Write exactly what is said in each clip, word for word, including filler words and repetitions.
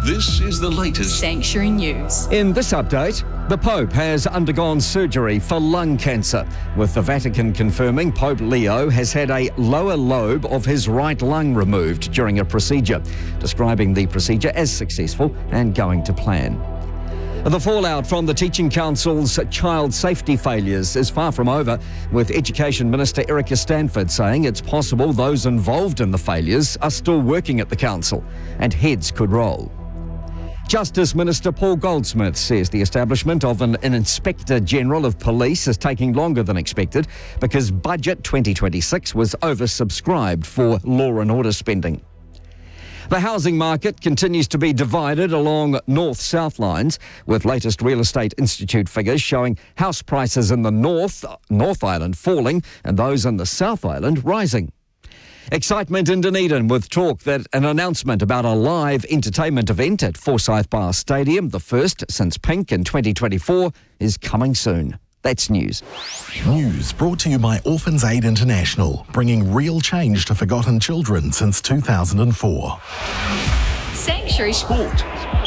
This is the latest Sanctuary News. In this update, the Pope has undergone surgery for lung cancer, with the Vatican confirming Pope Leo has had a lower lobe of his right lung removed during a procedure, describing the procedure as successful and going to plan. The fallout from the Teaching Council's child safety failures is far from over, with Education Minister Erica Stanford saying it's possible those involved in the failures are still working at the council and heads could roll. Justice Minister Paul Goldsmith says the establishment of an, an Inspector General of Police is taking longer than expected because Budget twenty twenty-six was oversubscribed for law and order spending. The housing market continues to be divided along north-south lines, with latest Real Estate Institute figures showing house prices in the north, North Island falling and those in the South Island rising. Excitement in Dunedin with talk that an announcement about a live entertainment event at Forsyth Bar Stadium, the first since Pink in twenty twenty-four, is coming soon. That's news. News brought to you by Orphans Aid International, bringing real change to forgotten children since two thousand four. Sanctuary Sport.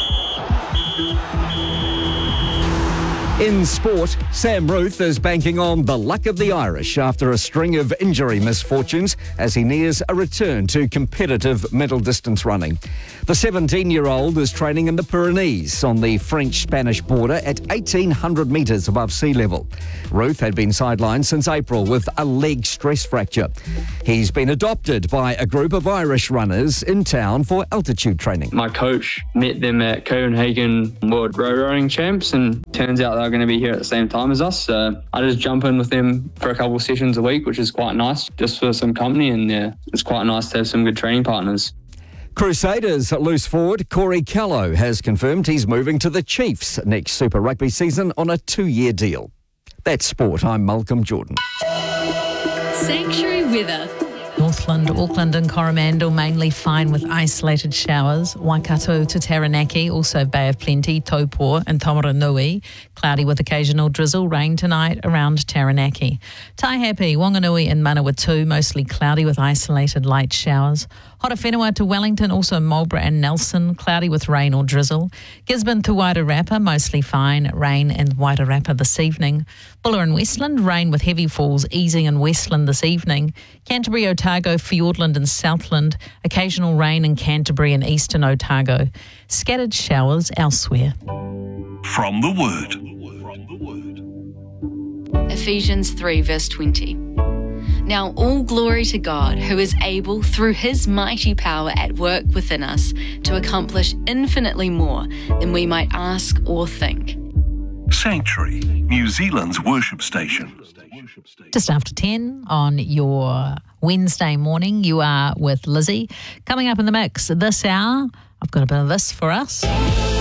In sport, Sam Ruth is banking on the luck of the Irish after a string of injury misfortunes as he nears a return to competitive middle distance running. The seventeen-year-old is training in the Pyrenees on the French-Spanish border at eighteen hundred metres above sea level. Ruth had been sidelined since April with a leg stress fracture. He's been adopted by a group of Irish runners in town for altitude training. My coach met them at Copenhagen World Row Rowing Champs, and turns out they're going to be here at the same time as us. So I just jump in with them for a couple of sessions a week, which is quite nice, just for some company, and yeah, it's quite nice to have some good training partners. Crusaders loose forward Corey Callow has confirmed he's moving to the Chiefs next Super Rugby season on a two-year deal. That's sport. I'm Malcolm Jordan. Sanctuary weather. Northland, Auckland and Coromandel mainly fine with isolated showers. Waikato to Taranaki, also Bay of Plenty, Taupo and Taumaranui. Cloudy with occasional drizzle, rain tonight around Taranaki. Taihape, Wanganui and Manawatu, mostly cloudy with isolated light showers. Horowhenua to Wellington, also Marlborough and Nelson, cloudy with rain or drizzle. Gisborne to Wairarapa, mostly fine, rain in Wairarapa this evening. Buller and Westland, rain with heavy falls easing in Westland this evening. Canterbury, Otago, Fiordland and Southland, occasional rain in Canterbury and eastern Otago. Scattered showers elsewhere. from the Word. Ephesians three verse twenty. Now all glory to God, who is able, through his mighty power at work within us, to accomplish infinitely more than we might ask or think. Sanctuary, New Zealand's worship station. Just after ten on your Wednesday morning, you are with Lizzie. Coming up in the mix this hour, I've got a bit of this for us.